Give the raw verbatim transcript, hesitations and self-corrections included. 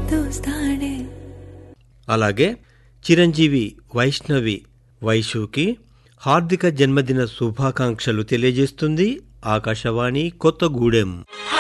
దోస్తాడే. అలాగే చిరంజీవి వైష్ణవి వైషుకి హార్దిక జన్మదిన శుభాకాంక్షలు తెలియజేస్తుంది ఆకాశవాణి కొత్తగూడెం.